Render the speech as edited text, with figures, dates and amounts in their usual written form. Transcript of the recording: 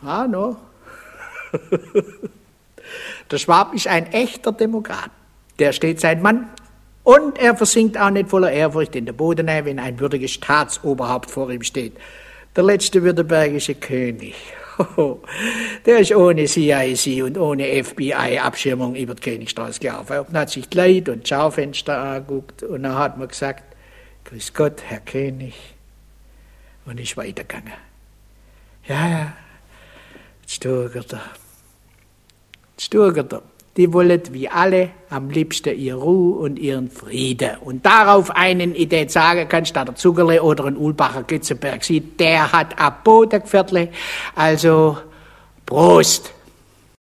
Ah, no. Der Schwab ist ein echter Demokrat. Der steht sein Mann und er versinkt auch nicht voller Ehrfurcht in der Bodenei, wenn ein würdiges Staatsoberhaupt vor ihm steht. Der letzte württembergische König. Der ist ohne CIC und ohne FBI-Abschirmung über die Königstraße gelaufen. Er hat sich die Leute und die Schaufenster angeguckt und dann hat man gesagt, grüß Gott, Herr König, und ist weitergegangen. Ja, jetzt stürgert er. Die wollen wie alle am liebsten ihre Ruhe und ihren Frieden. Und darauf einen, ich den sagen kann, statt der Zuckerle oder ein Ulbacher Gützenberg sieht, der hat ein Bodengeviertel. Also, Prost!